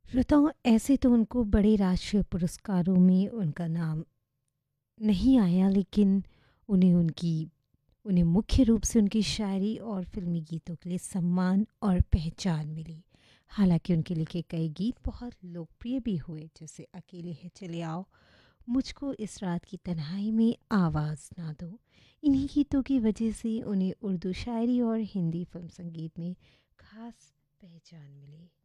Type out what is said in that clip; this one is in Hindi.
श्रोताओं, ऐसे तो उनको बड़े राष्ट्रीय पुरस्कारों में उनका नाम नहीं आया, लेकिन उन्हें उनकी उन्हें मुख्य रूप से उनकी शायरी और फ़िल्मी गीतों के लिए सम्मान और पहचान मिली। हालाँकि उनके लिखे कई गीत बहुत लोकप्रिय भी हुए, जैसे अकेले है चले आओ, मुझको इस रात की तन्हाई में आवाज़ ना दो। इन्हीं गीतों की वजह से उन्हें उर्दू शायरी और हिंदी फ़िल्म संगीत में ख़ास पहचान मिली।